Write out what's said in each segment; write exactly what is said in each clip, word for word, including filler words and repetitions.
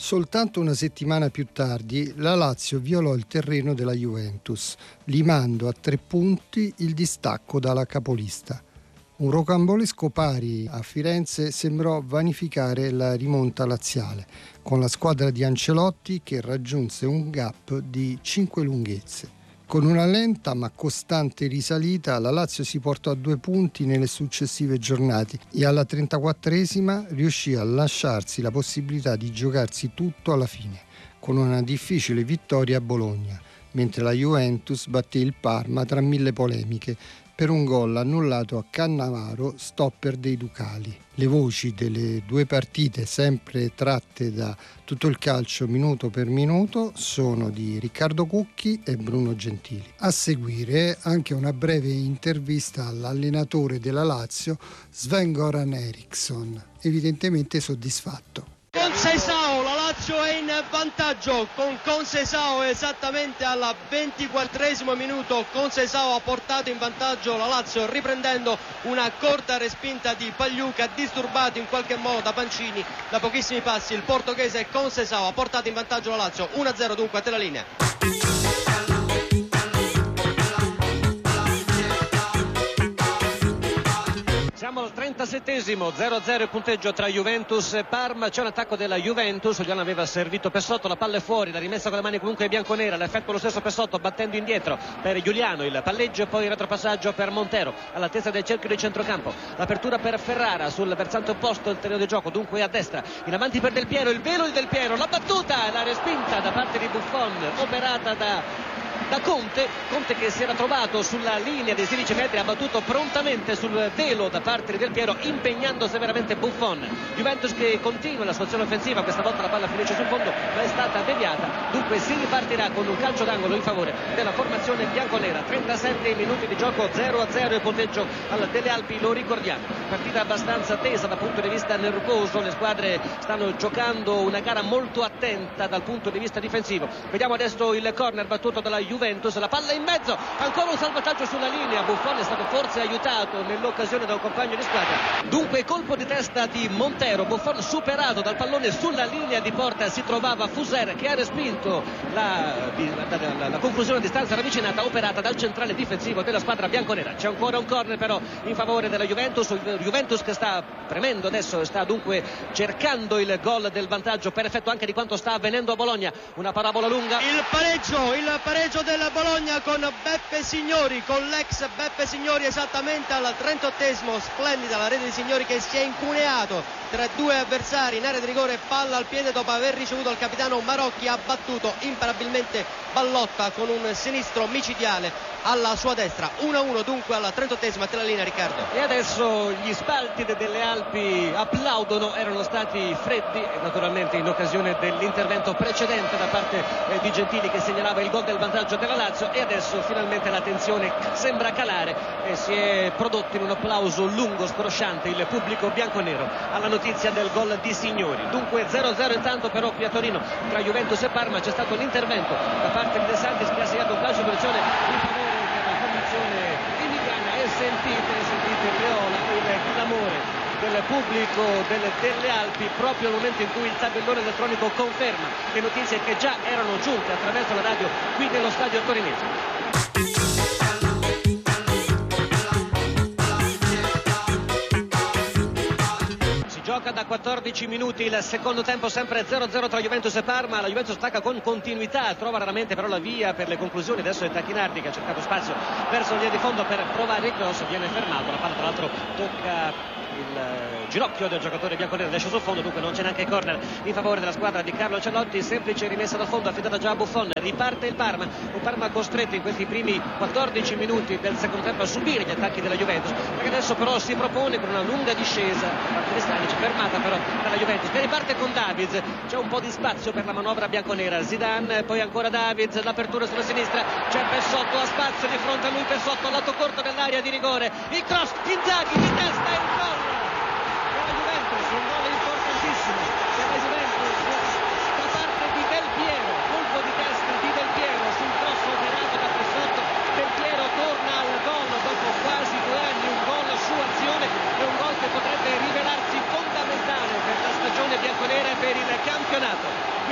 Soltanto una settimana più tardi la Lazio violò il terreno della Juventus, limando a tre punti il distacco dalla capolista. Un rocambolesco pari a Firenze sembrò vanificare la rimonta laziale, con la squadra di Ancelotti che raggiunse un gap di cinque lunghezze. Con una lenta ma costante risalita, la Lazio si portò a due punti nelle successive giornate e alla trentaquattresima riuscì a lasciarsi la possibilità di giocarsi tutto alla fine, con una difficile vittoria a Bologna, mentre la Juventus batté il Parma tra mille polemiche per un gol annullato a Cannavaro, stopper dei Ducali. Le voci delle due partite, sempre tratte da Tutto il Calcio minuto per minuto, sono di Riccardo Cucchi e Bruno Gentili. A seguire anche una breve intervista all'allenatore della Lazio, Sven-Goran Eriksson, evidentemente soddisfatto. Conceição, la Lazio è in vantaggio con Conceição esattamente al ventiquattresimo minuto. Conceição ha portato in vantaggio la Lazio riprendendo una corta respinta di Pagliuca, disturbato in qualche modo da Pancini da pochissimi passi. Il portoghese Conceição ha portato in vantaggio la Lazio, uno a zero dunque a te la linea. Siamo al trentasettesimo, zero a zero il punteggio tra Juventus e Parma. C'è un attacco della Juventus, Giuliano aveva servito Pessotto, la palla è fuori, la rimessa con le mani comunque bianconera, l'effetto lo stesso Pessotto battendo indietro per Giuliano, il palleggio e poi il retropassaggio per Montero all'altezza del cerchio di centrocampo, l'apertura per Ferrara sul versante opposto del terreno di gioco, dunque a destra, in avanti per Del Piero, il velo di Del Piero, la battuta e la respinta da parte di Buffon operata da da Conte, Conte che si era trovato sulla linea dei sedici metri, ha battuto prontamente sul velo da parte di Del Piero, impegnando severamente Buffon. Juventus che continua la sua azione offensiva, questa volta la palla finisce sul fondo ma è stata deviata, dunque si ripartirà con un calcio d'angolo in favore della formazione bianconera. Trentasette minuti di gioco, zero a zero il punteggio al Delle Alpi, lo ricordiamo, partita abbastanza tesa dal punto di vista nervoso, le squadre stanno giocando una gara molto attenta dal punto di vista difensivo. Vediamo adesso il corner battuto dalla Juventus, la palla in mezzo, ancora un salvataggio sulla linea, Buffon è stato forse aiutato nell'occasione da un compagno di squadra, dunque colpo di testa di Montero, Buffon superato dal pallone sulla linea di porta, si trovava Fuser che ha respinto la, la, la, la conclusione a distanza ravvicinata operata dal centrale difensivo della squadra bianconera. C'è ancora un corner però in favore della Juventus, Juventus che sta premendo adesso, sta dunque cercando il gol del vantaggio per effetto anche di quanto sta avvenendo a Bologna. Una parabola lunga, il pareggio, il pareggio del Bologna con Beppe Signori, con l'ex Beppe Signori esattamente al trentottesimo, splendida la rete di Signori che si è incuneato tra due avversari in area di rigore, palla al piede dopo aver ricevuto il capitano Marocchi, ha battuto imparabilmente Ballotta con un sinistro micidiale alla sua destra. Uno a uno dunque alla trentottesima, te la linea Riccardo. E adesso gli spalti delle Alpi applaudono, erano stati freddi naturalmente in occasione dell'intervento precedente da parte eh, di Gentili che segnalava il gol del vantaggio della Lazio, e adesso finalmente la tensione sembra calare e si è prodotto in un applauso lungo, scrosciante il pubblico bianconero alla notizia del gol di Signori. Dunque zero a zero intanto però qui a Torino tra Juventus e Parma. C'è stato l'intervento da parte di De Santis che ha segnato un calcio di punizione in favore della formazione emiliana, e sentite, sentite il Leola, il clamore del pubblico delle, delle Alpi proprio al momento in cui il tabellone elettronico conferma le notizie che già erano giunte attraverso la radio qui nello stadio torinese. Gioca da quattordici minuti il secondo tempo, sempre zero a zero tra Juventus e Parma. La Juventus attacca con continuità, trova raramente però la via per le conclusioni. Adesso è Tacchinardi che ha cercato spazio verso la linea di fondo per provare il cross, viene fermato, la palla tra l'altro tocca il ginocchio del giocatore bianconero, esce sul fondo, dunque non c'è neanche corner in favore della squadra di Carlo Ancelotti. Semplice rimessa dal fondo affidata già a Buffon, riparte il Parma, un Parma costretto in questi primi quattordici minuti del secondo tempo a subire gli attacchi della Juventus, perché adesso però si propone con una lunga discesa da parte di Stanic, fermata però dalla Juventus che riparte con Davids. C'è un po' di spazio per la manovra bianconera, Zidane, poi ancora Davids, l'apertura sulla sinistra, c'è Pessotto, a spazio di fronte a lui Pessotto, al lato corto dell'area di rigore, il cross, Inzaghi di testa e il gol della Juventus, un gol importantissimo per la Juventus da parte di Del Piero, colpo di testa di Del Piero sul cross operato da Pessotto. Del Piero torna al gol dopo quasi due anni, un gol su azione e un gol che potrebbe rivelarsi fondamentale per la stagione bianconera e per il campionato.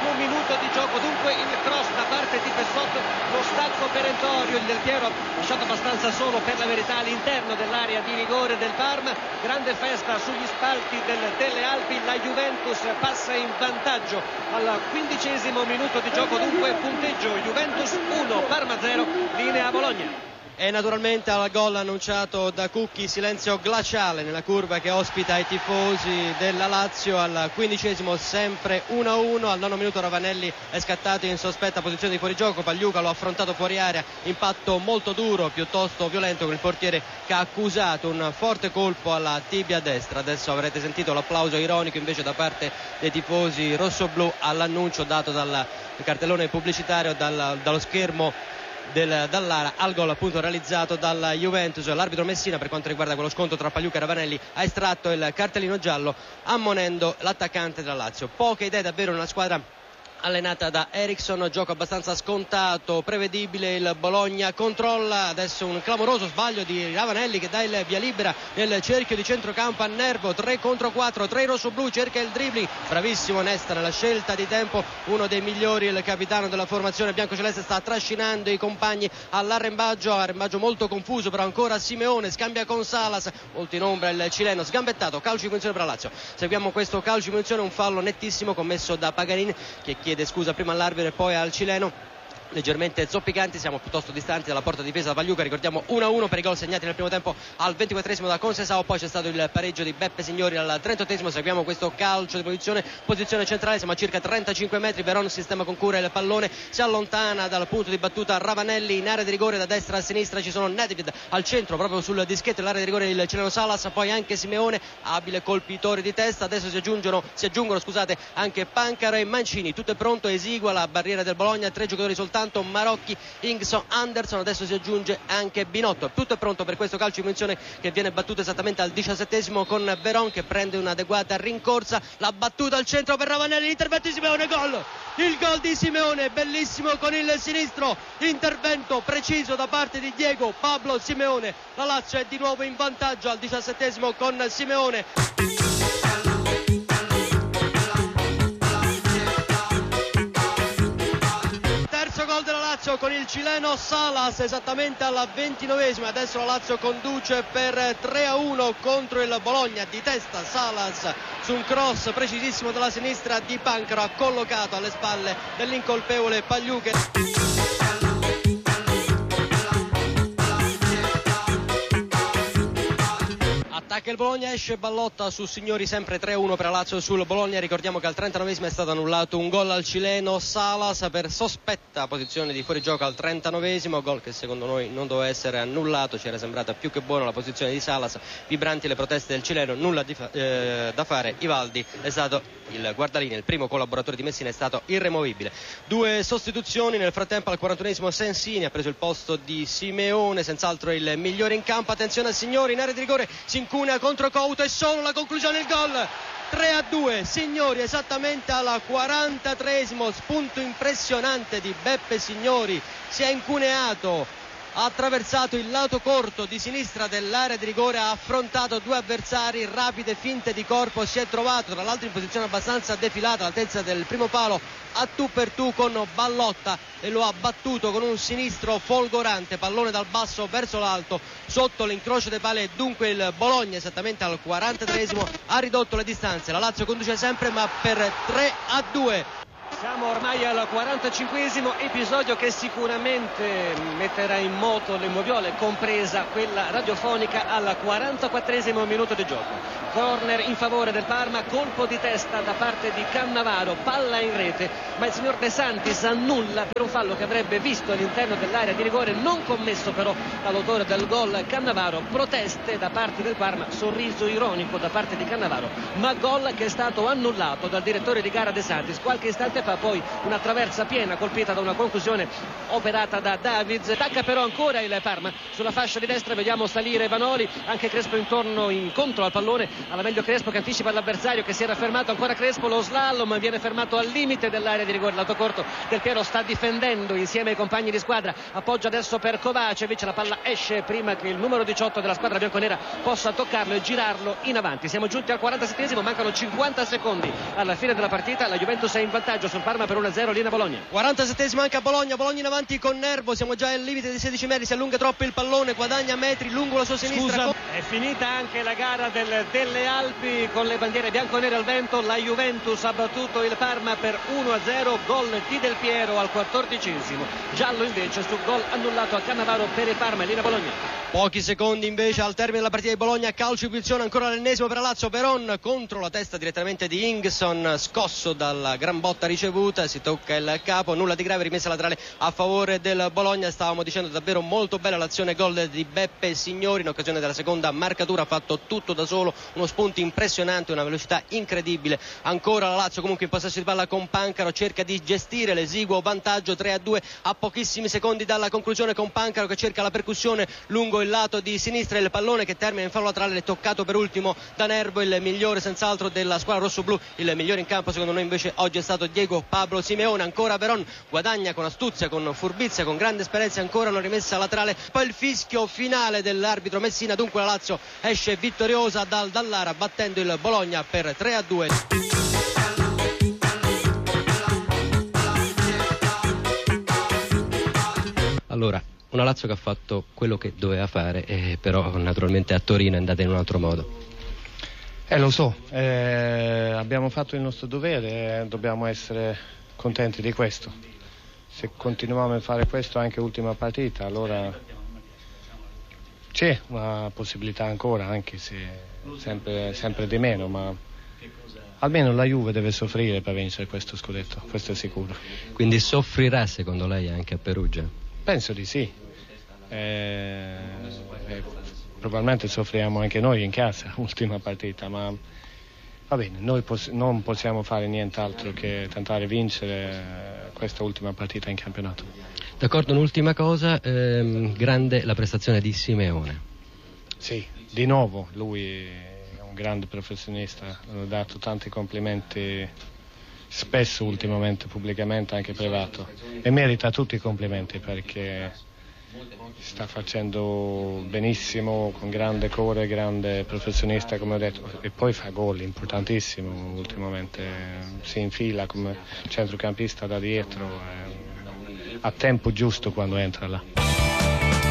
Ultimo minuto di gioco, dunque il cross da parte di Pessotto, lo stacco perentorio, il Del Piero lasciato abbastanza solo per la verità all'interno dell'area di rigore del Parma. Grande festa sugli spalti del, delle Alpi, la Juventus passa in vantaggio al quindicesimo minuto di gioco, dunque punteggio Juventus uno, Parma zero, linea Bologna. E naturalmente al gol annunciato da Cucchi silenzio glaciale nella curva che ospita i tifosi della Lazio. Al quindicesimo sempre uno a uno, al nono minuto Ravanelli è scattato in sospetta posizione di fuorigioco, Pagliuca lo ha affrontato fuori area, impatto molto duro, piuttosto violento, con il portiere che ha accusato un forte colpo alla tibia destra. Adesso avrete sentito l'applauso ironico invece da parte dei tifosi rossoblù all'annuncio dato dal cartellone pubblicitario, dal, dallo schermo Del, dall'Ara al gol appunto realizzato dalla Juventus. L'arbitro Messina, per quanto riguarda quello scontro tra Pagliuca e Ravanelli, ha estratto il cartellino giallo ammonendo l'attaccante della Lazio. Poche idee davvero nella squadra allenata da Eriksson, gioco abbastanza scontato, prevedibile. Il Bologna controlla, adesso un clamoroso sbaglio di Ravanelli che dà il via libera nel cerchio di centrocampo a Nervo, tre contro quattro, tre rossoblù, cerca il dribbling, bravissimo Nesta nella scelta di tempo, uno dei migliori, il capitano della formazione biancoceleste, sta trascinando i compagni all'arrembaggio, arrembaggio molto confuso però ancora Simeone, scambia con Salas, molto in ombra il cileno, sgambettato, calcio di punizione per la Lazio. Seguiamo questo calcio di punizione, un fallo nettissimo commesso da Paganin che chiede scusa prima all'arbitro e poi al cileno, leggermente zoppicanti. Siamo piuttosto distanti dalla porta difesa da Pagliuca, ricordiamo uno a uno per i gol segnati nel primo tempo al ventiquattresimo da Concesao, poi c'è stato il pareggio di Beppe Signori al trentottesimo. Seguiamo questo calcio di posizione, posizione centrale, siamo a circa trentacinque metri, Veron sistema con cura il pallone, si allontana dal punto di battuta Ravanelli in area di rigore, da destra a sinistra ci sono Nedved, al centro proprio sul dischetto dell'area di rigore il cileno Salas, poi anche Simeone, abile colpitore di testa. Adesso si aggiungono, si aggiungono scusate anche Pancaro e Mancini, tutto è pronto, esigua la barriera del Bologna, tre giocatori soltanto, Marocchi, Ingson, Anderson, adesso si aggiunge anche Binotto. Tutto è pronto per questo calcio di punizione che viene battuto esattamente al diciassettesimo con Veron che prende un'adeguata rincorsa, la battuta al centro per Ravanelli, l'intervento di Simeone, gol! Il gol di Simeone, bellissimo con il sinistro, intervento preciso da parte di Diego Pablo Simeone. La Lazio è di nuovo in vantaggio al diciassettesimo con Simeone. Gol della Lazio con il cileno Salas esattamente alla ventinovesima. Adesso la Lazio conduce per tre a uno contro il Bologna. Di testa Salas su un cross precisissimo dalla sinistra di Pancaro, ha collocato alle spalle dell'incolpevole Pagliuca. Attacca il Bologna, esce Ballotta su Signori, sempre tre a uno per la Lazio sul Bologna. Ricordiamo che al trentanovesimo è stato annullato un gol al cileno Salas per sospetta posizione di fuorigioco al trentanovesimo, gol che secondo noi non doveva essere annullato, ci era sembrata più che buona la posizione di Salas, vibranti le proteste del cileno, nulla di fa- eh, da fare. Ivaldi è stato il guardalinea, il primo collaboratore di Messina, è stato irremovibile. Due sostituzioni nel frattempo. Al quarantunesimo Sensini ha preso il posto di Simeone, senz'altro il migliore in campo. Attenzione a Signori in area di rigore, si incunea contro Couto e solo la conclusione, il gol. tre a due Signori esattamente al quarantatreesimo, spunto impressionante di Beppe Signori, si è incuneato, ha attraversato il lato corto di sinistra dell'area di rigore, ha affrontato due avversari, rapide finte di corpo, si è trovato tra l'altro in posizione abbastanza defilata all'altezza del primo palo a tu per tu con Ballotta e lo ha battuto con un sinistro folgorante, pallone dal basso verso l'alto sotto l'incrocio dei pali. Dunque il Bologna esattamente al quarantatreesimo ha ridotto le distanze, la Lazio conduce sempre ma per tre a due. Siamo ormai al quarantacinquesimo, episodio che sicuramente metterà in moto le moviole, compresa quella radiofonica, al quarantaquattresimo minuto di gioco. Corner in favore del Parma, colpo di testa da parte di Cannavaro, palla in rete, ma il signor De Santis annulla per un fallo che avrebbe visto all'interno dell'area di rigore, non commesso però dall'autore del gol Cannavaro. Proteste da parte del Parma, sorriso ironico da parte di Cannavaro, ma gol che è stato annullato dal direttore di gara De Santis. Qualche istante fa poi una traversa piena colpita da una conclusione operata da Davids. Attacca però ancora il Parma sulla fascia di destra, vediamo salire Vanoli, anche Crespo intorno, incontro al pallone, alla meglio Crespo che anticipa l'avversario che si era fermato, ancora Crespo, lo slalom viene fermato al limite dell'area di rigore, lato corto. Del Piero sta difendendo insieme ai compagni di squadra, appoggia adesso per Kovacevic, la palla esce prima che il numero diciotto della squadra bianconera possa toccarlo e girarlo in avanti. Siamo giunti al quarantasettesimo, mancano cinquanta secondi alla fine della partita, la Juventus è in vantaggio sul sul Parma per uno a zero, linea Bologna. quarantasettesimo anche a Bologna, Bologna in avanti con Nervo, siamo già al limite dei sedici metri, si allunga troppo il pallone, guadagna metri lungo la sua sinistra. Scusa, è finita anche la gara del, delle Alpi con le bandiere bianconere al vento. La Juventus ha battuto il Parma per uno a zero, gol di Del Piero al quattordicesimo, giallo invece su gol annullato a Cannavaro per il Parma, linea Bologna. Pochi secondi invece al termine della partita di Bologna, calcio di punizione ancora l'ennesimo per la Lazio, Veron contro la testa direttamente di Ingson, scosso dalla gran botta ricevuta, si tocca il capo, nulla di grave, rimessa laterale a favore del Bologna. Stavamo dicendo davvero molto bella l'azione gol di Beppe Signori in occasione della seconda marcatura, ha fatto tutto da solo, uno spunto impressionante, una velocità incredibile. Ancora la Lazio comunque in possesso di palla con Pancaro, cerca di gestire l'esiguo vantaggio tre a due a pochissimi secondi dalla conclusione, con Pancaro che cerca la percussione lungo il lato di sinistra, il pallone che termina in fallo laterale toccato per ultimo da Nervo, il migliore senz'altro della squadra rossoblù, il migliore in campo secondo noi invece oggi è stato Diego Pablo Simeone. Ancora Veron guadagna con astuzia, con furbizia, con grande esperienza, ancora una rimessa laterale, poi il fischio finale dell'arbitro Messina. Dunque la Lazio esce vittoriosa dal Dallara battendo il Bologna per tre a due. Allora, una Lazio che ha fatto quello che doveva fare, eh, però naturalmente a Torino è andata in un altro modo. Eh lo so, eh, abbiamo fatto il nostro dovere e dobbiamo essere contenti di questo. Se continuiamo a fare questo anche l'ultima partita, allora c'è una possibilità ancora, anche se sempre, sempre di meno, ma almeno la Juve deve soffrire per vincere questo scudetto, questo è sicuro. Quindi soffrirà secondo lei anche a Perugia? Penso di sì, eh, eh, probabilmente soffriamo anche noi in casa, ultima partita, ma va bene, noi poss- non possiamo fare nient'altro che tentare di vincere questa ultima partita in campionato. D'accordo, un'ultima cosa, ehm, grande la prestazione di Simeone. Sì, di nuovo, lui è un grande professionista, hanno dato tanti complimenti spesso ultimamente pubblicamente, anche privato, e merita tutti i complimenti perché sta facendo benissimo, con grande cuore, grande professionista come ho detto, e poi fa gol importantissimo ultimamente, si infila come centrocampista da dietro, eh, a tempo giusto quando entra là.